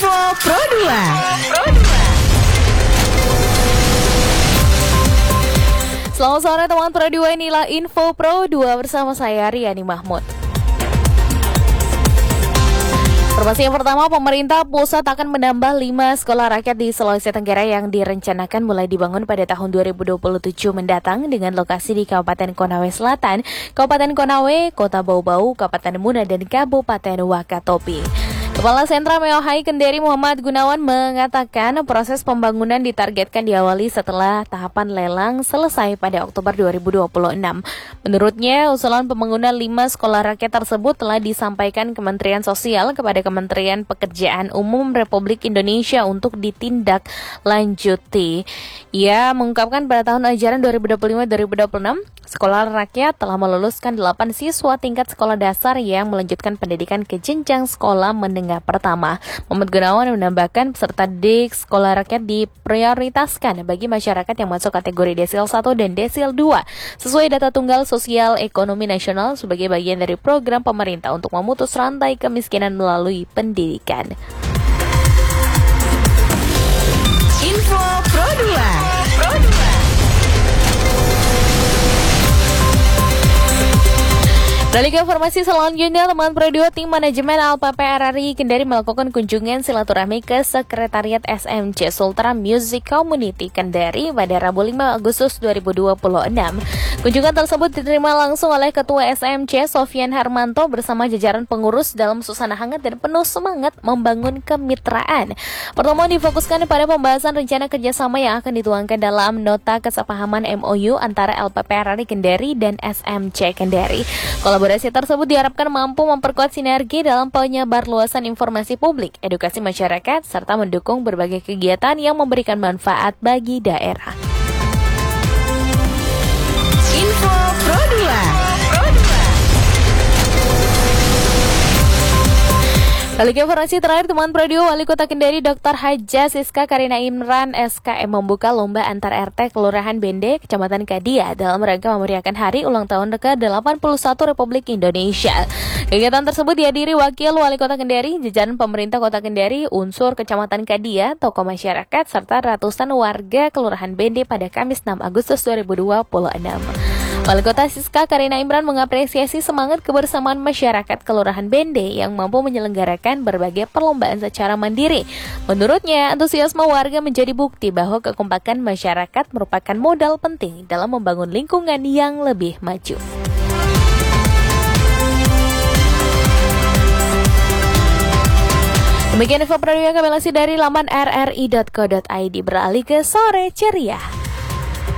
Info Pro 2. Selamat sore teman Pro 2, inilah Info Pro 2 bersama saya Riani Mahmud. Informasi yang pertama, pemerintah pusat akan menambah 5 sekolah rakyat di Sulawesi Tenggara yang direncanakan mulai dibangun pada tahun 2027 mendatang dengan lokasi di Kabupaten Konawe Selatan, Kabupaten Konawe, Kota Bau-Bau, Kabupaten Muna, dan Kabupaten Wakatobi. Kepala Sentra Meohai Kendari Muhammad Gunawan mengatakan proses pembangunan ditargetkan diawali setelah tahapan lelang selesai pada Oktober 2026. Menurutnya, usulan pembangunan 5 sekolah rakyat tersebut telah disampaikan Kementerian Sosial kepada Kementerian Pekerjaan Umum Republik Indonesia untuk ditindaklanjuti. Ia mengungkapkan pada tahun ajaran 2025-2026, sekolah rakyat telah meluluskan 8 siswa tingkat sekolah dasar yang melanjutkan pendidikan ke jenjang sekolah menengah pertama. Muhammad Gunawan menambahkan peserta didik sekolah rakyat diprioritaskan bagi masyarakat yang masuk kategori desil 1 dan desil 2 sesuai data tunggal sosial ekonomi nasional sebagai bagian dari program pemerintah untuk memutus rantai kemiskinan melalui pendidikan. Info Pro 2. Beralih ke informasi selanjutnya, teman Pro 2, tim manajemen LPP RRI Kendari melakukan kunjungan silaturahmi ke Sekretariat SMC Sultra Music Community Kendari pada Rabu 5 Agustus 2026. Kunjungan tersebut diterima langsung oleh Ketua SMC Sofyan Hermanto bersama jajaran pengurus dalam suasana hangat dan penuh semangat membangun kemitraan. Pertemuan difokuskan pada pembahasan rencana kerjasama yang akan dituangkan dalam nota kesepahaman MOU antara LPP RRI Kendari dan SMC Kendari. Kolaborasi tersebut diharapkan mampu memperkuat sinergi dalam penyebarluasan informasi publik, edukasi masyarakat, serta mendukung berbagai kegiatan yang memberikan manfaat bagi daerah. Info Pro 2. Kali ke informasi terakhir, teman Pro 2, Wali Kota Kendari Dr. Haja Siska Karina Imran SKM membuka lomba antar RT Kelurahan Bende, Kecamatan Kadia dalam rangka memeriahkan hari ulang tahun ke-81 Republik Indonesia. Kegiatan tersebut dihadiri Wakil Wali Kota Kendari, jajaran pemerintah Kota Kendari, unsur Kecamatan Kadia, tokoh masyarakat, serta ratusan warga Kelurahan Bende pada Kamis 6 Agustus 2026. Wali Kota Siska Karina Imran mengapresiasi semangat kebersamaan masyarakat Kelurahan Bende yang mampu menyelenggarakan berbagai perlombaan secara mandiri. Menurutnya, antusiasme warga menjadi bukti bahwa kekompakan masyarakat merupakan modal penting dalam membangun lingkungan yang lebih maju. Demikian info yang kami lansir dari laman rri.co.id. Beralih ke Sore Ceria.